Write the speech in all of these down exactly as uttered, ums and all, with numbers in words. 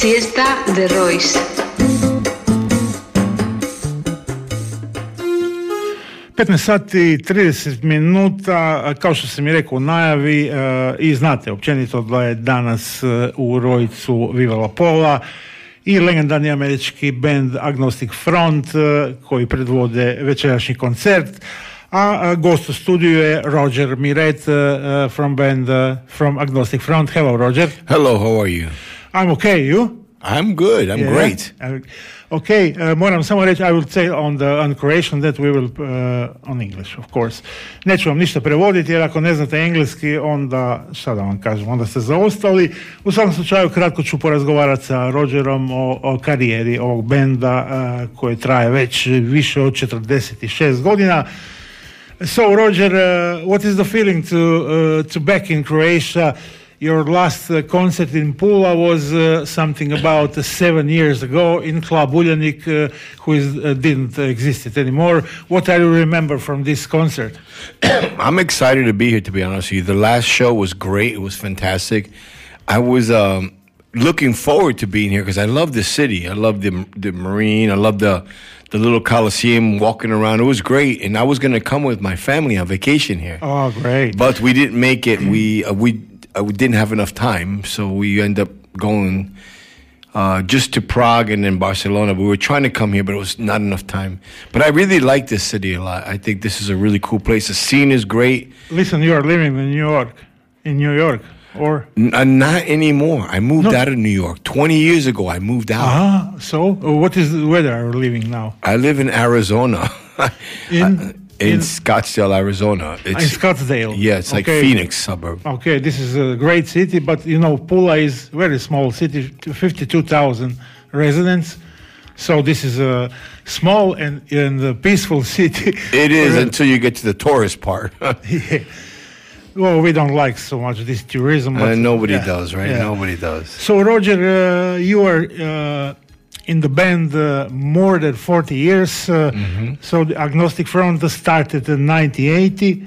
Siesta de Royce. petnaest sati i trideset minuta, kao što sam i rekao u najavi, i znate općenito da je danas u Rojcu Viva La Pola i legendarni američki band Agnostic Front koji predvode večerašnji koncert, a gost u studiju je Roger Miret from band from Agnostic Front. Hello, Roger. Hello, how are you? I'm okay, you? I'm good. I'm Yeah. great. Uh, okay, uh, moram samo reći, I will say on the on Croatian that we will, uh, on English, of course. Neću vam ništa prevoditi, jer ako ne znate engleski, onda, šta da vam kažem, onda ste zaostali. U svakom slučaju, kratko ću porazgovarati sa Rogerom o, o karijeri ovog benda uh, koje traje već više od četrdeset šest godina. So, Roger, uh, what is the feeling to, uh, to back in Croatia? Your last uh, concert in Pula was uh, something about uh, seven years ago in Club Uljanik, uh, who is, uh, didn't exist it anymore. What do you remember from this concert? I'm excited to be here, to be honest with you. The last show was great. It was fantastic. I was um, looking forward to being here because I love the city. I love the the Marine. I love the the little Coliseum, walking around. It was great. And I was going to come with my family on vacation here. Oh, great. But we didn't make it. We uh, we uh, we didn't have enough time, so we ended up going uh, just to Prague and then Barcelona. We were trying to come here, but it was not enough time. But I really like this city a lot. I think this is a really cool place. The scene is great. Listen, you are living in New York, in New York, or? N- uh, not anymore. I moved No. out of New York. twenty years ago, I moved out. Ah, so uh, what is the weather are you living now? I live in Arizona. In, in, in- Scottsdale, Arizona. in It's Scottsdale. yeah, it's like Okay. Phoenix suburb. Okay, this is a great city, but you know, Pula is very small city, fifty-two thousand residents. So this is a small and, and a peaceful city. It is Uh, until you get to the tourist part. yeah. Well, we don't like so much this tourism. But, Uh, nobody yeah, does, right? yeah. Nobody does. So, Roger, uh, you are uh, in the band uh, more than forty years. Uh, Mm-hmm. So, the Agnostic Front started in nineteen eighty,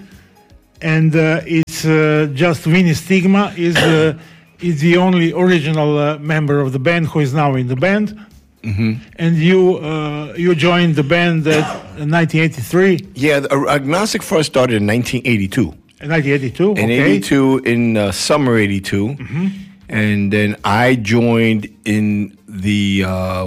and uh, it's uh, just Vinny Stigma is uh, is the only original uh, member of the band who is now in the band. Mm-hmm. And you uh, you joined the band at nineteen eighty-three, Yeah, the uh, Agnostic Front started in nineteen eighty-two. nineteen eighty-two. In Okay. eighty-two, in uh, summer eighty-two. And then I joined in the, uh,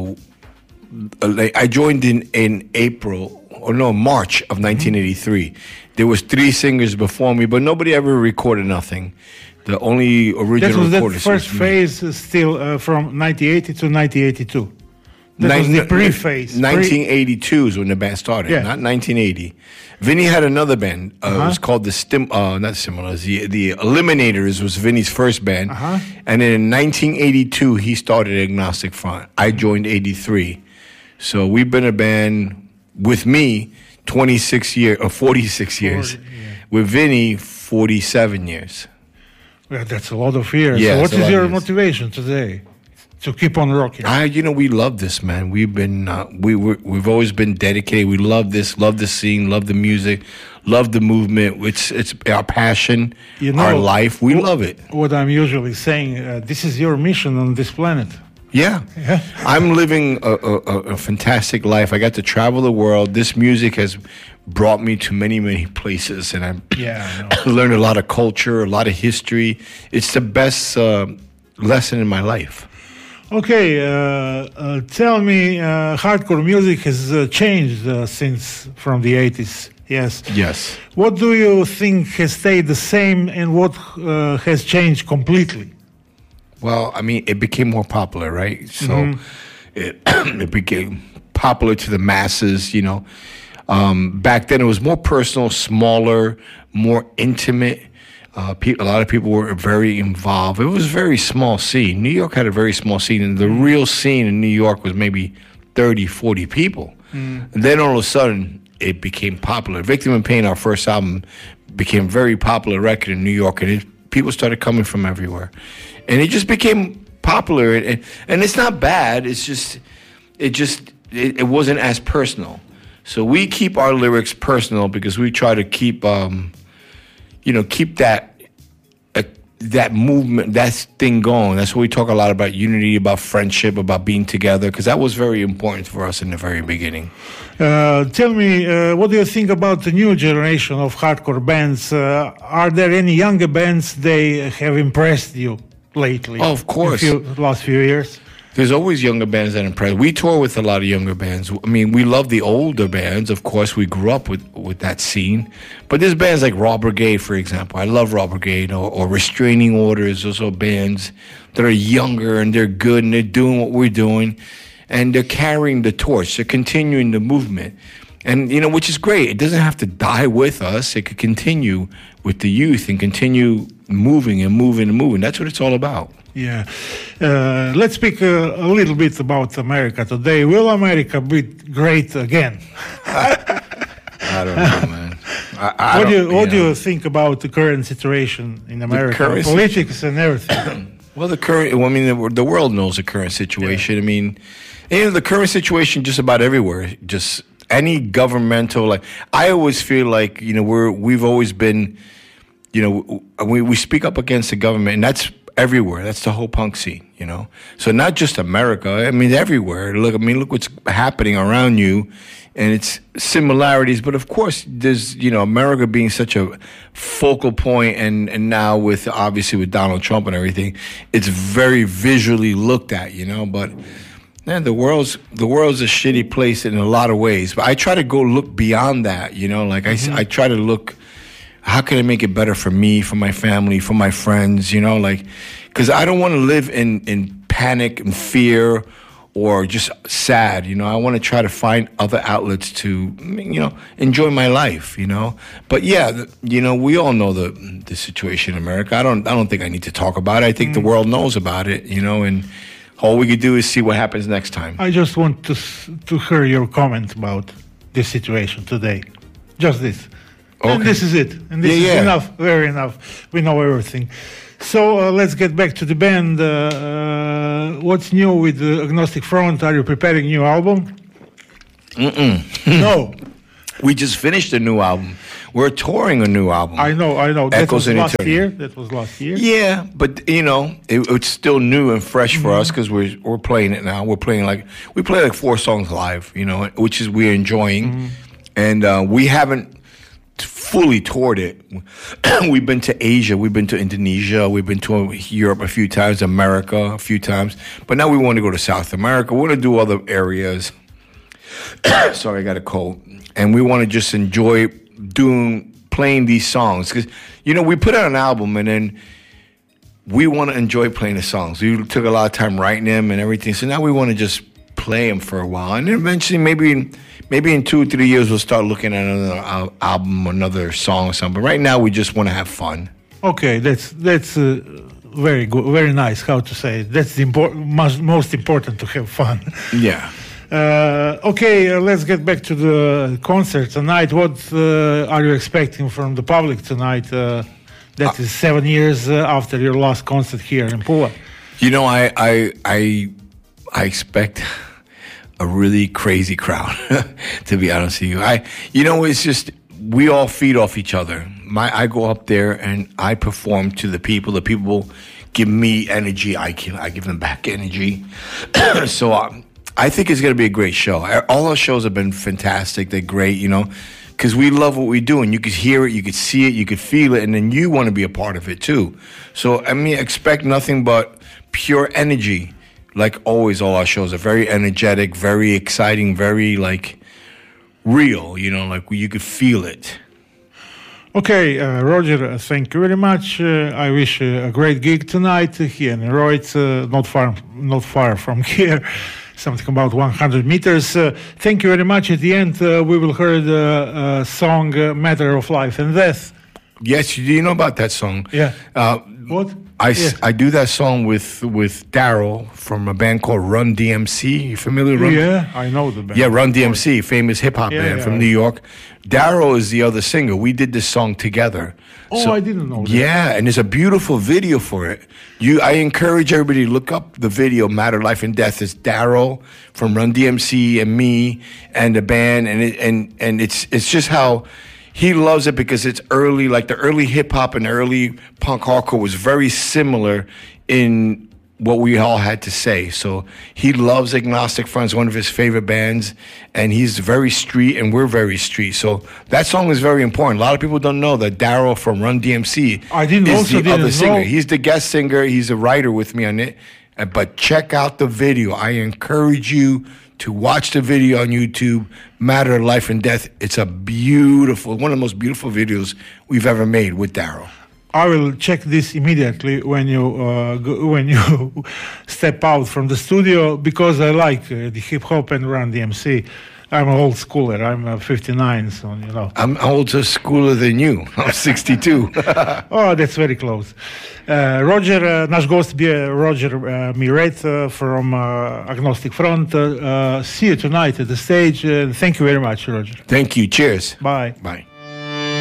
uh, like, I joined in, in April, or no, March of nineteen eighty-three. There was three singers before me, but nobody ever recorded nothing. The only That original was the recorders first was me. phase, uh, still uh, from nineteen eighty to nineteen eighty-two. That was Nin- the pre-phase. Pre- nineteen eighty-two is when the band started, Yeah. not nineteen eighty. Vinny had another band. Uh, Uh-huh. It was called the Stim, uh, not Stimulus. The the Eliminators was Vinny's first band, Uh-huh. and then in nineteen eighty-two he started Agnostic Front. I joined eighty-three, so we've been a band with me twenty-six years or forty-six years. Forty, yeah. With Vinny forty-seven years. Well, that's a lot of years. Yeah, so it's what a is lot your of years. motivation today to keep on rocking? I, you know, we love this, man. We've been, uh, we we're, we've always been dedicated. We love this, love the scene, love the music, love the movement. It's it's our passion, You know, our life. We wh- love it. What I'm usually saying, uh, this is your mission on this planet. Yeah, Yeah. I'm living a, a, a- a fantastic life. I got to travel the world. This music has brought me to many, many places, and I'm Yeah, I know. learned a lot of culture, a lot of history. It's the best uh, lesson in my life. Okay, uh, uh, tell me, uh, hardcore music has uh, changed uh, since from the eighties. Yes. Yes. What do you think has stayed the same, and what uh, has changed completely? Well, I mean, it became more popular, right? So Mm-hmm. it, it became popular to the masses, you know. Um, back then, it was more personal, smaller, more intimate. Uh, pe- a lot of people were very involved. It was a very small scene. New York had a very small scene, and the real scene in New York was maybe thirty, forty people. And then all of a sudden, it became popular. Victim in Pain, our first album, became a very popular record in New York, and it, people started coming from everywhere. And it just became popular, and, and it's not bad. It's just, it just, it, it wasn't as personal. So we keep our lyrics personal because we try to keep, um, you know, keep that uh, that movement, that thing going. That's what we talk a lot about: unity, about friendship, about being together, because that was very important for us in the very beginning. Uh, tell me, uh, what do you think about the new generation of hardcore bands? Uh, are there any younger bands they have impressed you lately? Oh, of course. In the last few years? There's always younger bands that impress. We tour with a lot of younger bands. I mean, we love the older bands. Of course, we grew up with, with that scene. But there's bands like Raw Brigade, for example. I love Raw Brigade, or, or Restraining Orders. Those are bands that are younger and they're good and they're doing what we're doing. And they're carrying the torch. They're continuing the movement. And, you know, which is great. It doesn't have to die with us. It could continue with the youth and continue moving and moving and moving. That's what it's all about. Yeah. Uh, let's speak uh, a little bit about America today. Will America be great again? I don't know, man. I, I what do you, what you do know. you think about the current situation in America, current politics and everything? Well, the current, well, I mean, the, the world knows the current situation. Yeah. I mean, you know, the current situation just about everywhere. Just any governmental, like, I always feel like, you know, we're, we've always been, you know, we, we speak up against the government, and that's everywhere. That's the whole punk scene, you know? So not just America, I mean, everywhere. Look, I mean, look what's happening around you, and it's similarities, but of course, there's, you know, America being such a focal point, and, and now with, obviously, with Donald Trump and everything, it's very visually looked at, you know? But, man, the world's, the world's a shitty place in a lot of ways, but I try to go look beyond that, you know? Like, mm-hmm. I, I try to look, how can I make it better for me, for my family, for my friends, you know, like, because I don't want to live in, in panic and fear or just sad, you know. I want to try to find other outlets to, you know, enjoy my life, you know. But yeah, the, you know, we all know the the situation in America. I don't I don't think I need to talk about it. I think mm. the world knows about it, you know, and all we could do is see what happens next time. I just want to to hear your comment about this situation today. Just this. Okay. And this is it. And this yeah, is yeah. enough, very enough. We know everything. So uh, let's get back to the band. Uh, uh, what's new with the Agnostic Front? Are you preparing a new album? Mm-mm. No. We just finished a new album. We're touring a new album. I know, I know. Echoes that was last Eternity. year. That was last year. Yeah, but you know, it, it's still new and fresh for mm-hmm. us because we're we're playing it now. We're playing like we play like four songs live, you know, which is we're enjoying, mm-hmm. and uh, we haven't fully toured it. We've been to Asia, we've been to Indonesia, we've been to Europe a few times, America a few times, but now we want to go to South America. We want to do other areas. Sorry, I got a cold. And we want to just enjoy doing, playing these songs. Because, you know, we put out an album and then we want to enjoy playing the songs. We took a lot of time writing them and everything. So now we want to just play them for a while. And then eventually, maybe in, maybe in two or three years, we'll start looking at another al- album, another song or something. But right now, we just want to have fun. Okay, that's that's uh, very good, very nice. How to say it. That's the impor- most, most important, to have fun. Yeah. Uh, okay, uh, let's get back to the concert tonight. What uh, are you expecting from the public tonight? Uh, that uh, is seven years uh, after your last concert here in Pula. You know, I I I, I expect a really crazy crowd. To be honest with you, I you know it's just we all feed off each other. My I go up there and I perform to the people. The people give me energy. I give I give them back energy. so. Um, I think it's going to be a great show. All our shows have been fantastic. They're great, you know, because we love what we do. And you could hear it, you could see it, you could feel it, and then you want to be a part of it, too. So, I mean, expect nothing but pure energy. Like always, all our shows are very energetic, very exciting, very, like, real, you know, like you could feel it. Okay, uh, Roger, uh, thank you very much. Uh, I wish uh, a great gig tonight uh, here in Roiz, uh, not far, not far from here. Something about one hundred meters. Uh, thank you very much. At the end, uh, we will hear the uh, song uh, Matter of Life and Death. Yes, do you know about that song? Yeah. Uh, what? I, yeah. I do that song with with Daryl from a band called Run D M C. You familiar with Run? Yeah, I know the band. Yeah, Run D M C, famous hip-hop yeah, band yeah, from right. New York. Daryl is the other singer. We did this song together. Oh, so, I didn't know that. Yeah, and there's a beautiful video for it. You, I encourage everybody to look up the video, Matter, Life, and Death. It's Daryl from Run D M C and me and the band, and it, and and it's it's just how he loves it because it's early, like the early hip hop and early punk hardcore was very similar in what we all had to say. So he loves Agnostic Front, one of his favorite bands, and he's very street, and we're very street. So that song is very important. A lot of people don't know that Daryl from Run D M C I didn't is also the didn't other singer. know. He's the guest singer. He's a writer with me on it. Uh, But check out the video. I encourage you to watch the video on YouTube, Matter of Life and Death. It's a beautiful, one of the most beautiful videos we've ever made with Daryl. I will check this immediately when you uh, go, when you step out from the studio, because I like uh, the hip hop and Run D M C. I'm an old schooler. I'm uh, fifty-nine, so you know. I'm older schooler than you. I'm sixty-two. Oh, that's very close. Uh, Roger, uh, naš gost bio je Roger uh, Miret uh, from uh, Agnostic Front. Uh, uh, see you tonight at the stage. Uh, thank you very much, Roger. Thank you. Cheers. Bye. Bye.